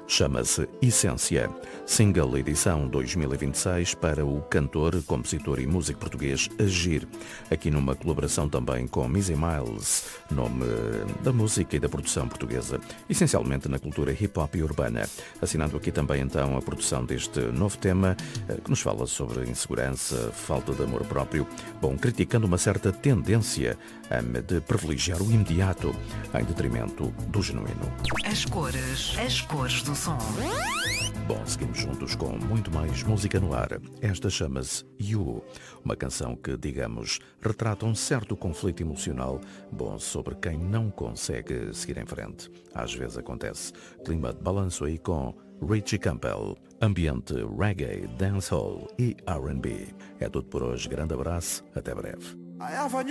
chama-se Essência, single edição 2026 para o cantor, compositor e músico português Agir, aqui numa colaboração também com Missy Miles, nome da música e da produção portuguesa, essencialmente na cultura hip-hop e urbana, assinando aqui também então a produção deste novo tema que nos fala sobre insegurança, falta de amor próprio, criticando uma certa tendência de privilegiar o imediato em detrimento do genuíno. As cores do som. Seguimos juntos com muito mais música no ar. Esta chama-se You, uma canção que, digamos, retrata um certo conflito emocional, sobre quem não consegue seguir em frente. Às vezes acontece. Clima de balanço aí com Richie Campbell, ambiente reggae, dancehall e R&B. É tudo por hoje. Grande abraço, até breve.